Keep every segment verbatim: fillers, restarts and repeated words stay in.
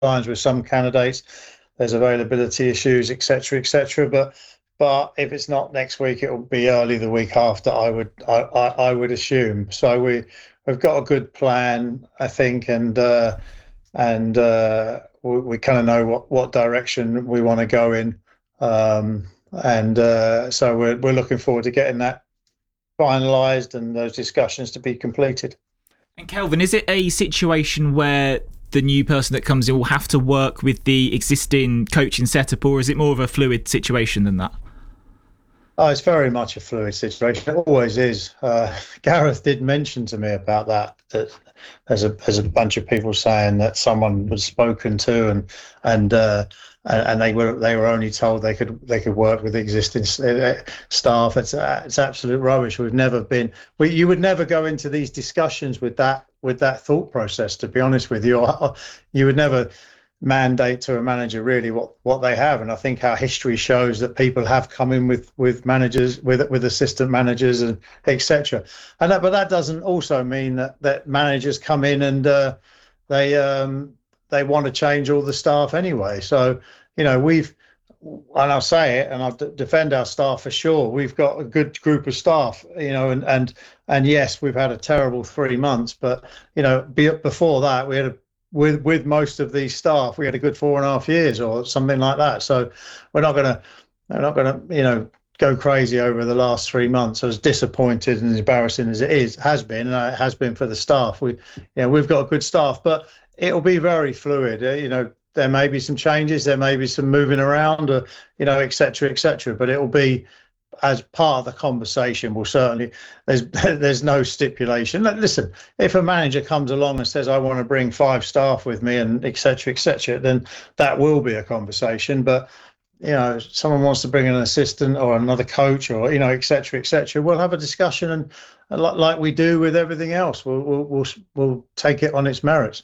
sometimes with some candidates, there's availability issues, et cetera, et cetera. But but if it's not next week, it will be early the week after. I would I, I, I would assume. So we we've got a good plan, I think, and uh, and uh, we, we kind of know what what direction we want to go in. Um, and uh, so we're we're looking forward to getting that finalised and those discussions to be completed. And Kelvin, is it a situation where the new person that comes in will have to work with the existing coaching setup, or is it more of a fluid situation than that? Oh, it's very much a fluid situation. It always is. Uh, Gareth did mention to me about that. That there's a there's a bunch of people saying that someone was spoken to, and and uh, and they were they were only told they could they could work with existing staff. It's uh, it's absolute rubbish. We've never been. We, you would never go into these discussions with that with that thought process. To be honest with you, you would never mandate to a manager really what what they have. And I think our history shows that people have come in with with managers, with with assistant managers, and etc. And that, but that doesn't also mean that that managers come in and uh, they um, they want to change all the staff anyway. So you know, we've, and I'll say it, and I'll d- defend our staff for sure. We've got a good group of staff, you know, and and and yes, we've had a terrible three months, but you know, be, before that we had a with with most of these staff, we had a good four and a half years or something like that. So we're not gonna we're not gonna you know go crazy over the last three months. As disappointed and embarrassing as it is has been, and it has been for the staff. We you know we've got good staff, but it'll be very fluid. You know, there may be some changes, there may be some moving around, or you know, et cetera, et cetera. But it will be as part of the conversation. Will certainly there's there's no stipulation. Listen, if a manager comes along and says I want to bring five staff with me and et cetera, et cetera, then that will be a conversation. But you know, if someone wants to bring an assistant or another coach or you know, et cetera, et cetera, we'll have a discussion, and, and like we do with everything else, we'll we'll we'll, we'll take it on its merits.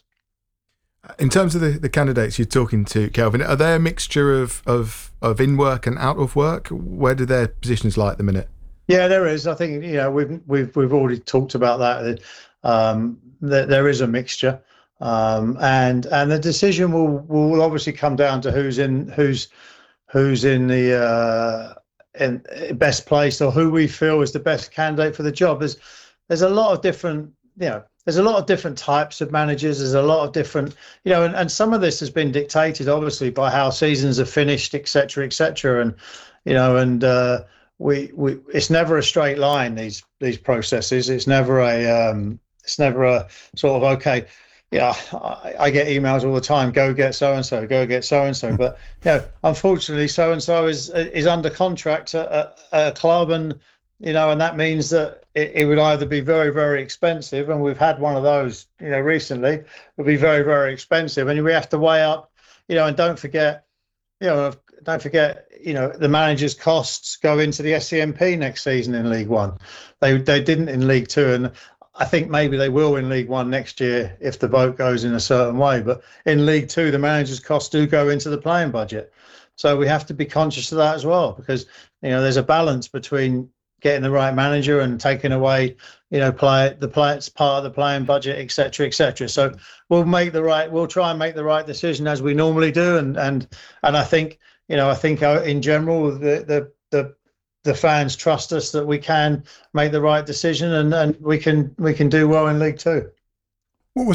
In terms of the, the candidates you're talking to, Kelvin, are they a mixture of, of, of in work and out of work? Where do their positions lie at the minute? Yeah, there is. I think you know we've we've we've already talked about that. Um, that there is a mixture, um, and and the decision will will obviously come down to who's in who's who's in the uh, in best place, or who we feel is the best candidate for the job. There's there's a lot of different you know. There's a lot of different types of managers. There's a lot of different, you know, and, and some of this has been dictated, obviously, by how seasons are finished, et cetera, et cetera. And, you know, and uh, we we it's never a straight line, these these processes. It's never a um, it's never a sort of okay. Yeah, I, I get emails all the time. Go get so and so. Go get so and so. But you know, unfortunately, so and so is is under contract at a, a club, and you know, and that means that it, it would either be very, very expensive, and we've had one of those, you know, recently. It would be very, very expensive, and we have to weigh up, you know, and don't forget, you know, don't forget, you know, the manager's costs go into the S C M P next season in League One. They they didn't in League Two, and I think maybe they will in League One next year if the vote goes in a certain way. But in League Two, the manager's costs do go into the playing budget, so we have to be conscious of that as well, because you know there's a balance between getting the right manager and taking away, you know, play the play it's part of the playing budget, et cetera, et cetera. So we'll make the right, we'll try and make the right decision as we normally do, and and and I think, you know, I think in general the the the the fans trust us that we can make the right decision, and and we can we can do well in League Two.